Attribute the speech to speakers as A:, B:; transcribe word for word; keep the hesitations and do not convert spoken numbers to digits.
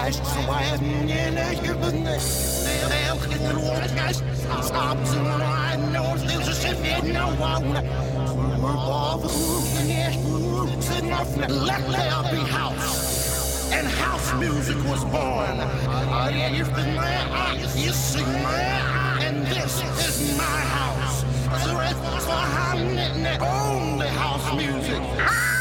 A: Christ, so I have in your business. They'll hit the wall, guys. Stops and I know there's a ship in no one. We're all the yes, sitting off, let there be house. And house music was born. I hear my eyes, you sing my eye, and this is my house. The rest for Hamlet, only house music.